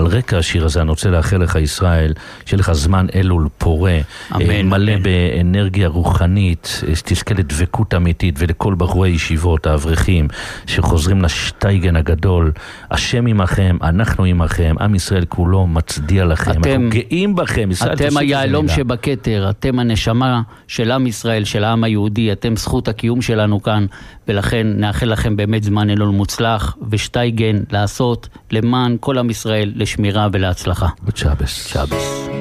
על רקע השיר הזה אני רוצה לאחל לך ישראל, שיהיה לך זמן אלול פורה, מלא באנרגיה רוחנית, שתזכה לדבקות אמיתית, ולכל בחורי ישיבות, האברכים, שחוזרים לשטייגן הגדול. השם עמכם, אנחנו עמכם, עם ישראל כולו מצדיע לכם, אנחנו גאים בכם. אתם היעלום שבכתר, אתם הנשמה של עם ישראל, של העם היהודי, אתם זכות הקיום שלנו כאן, ולכן נאחל לכם באמת זמן אלול מוצלח, ושטייגן לעשות למען כל עם ישראל לשמירה ולהצלחה. בשבס.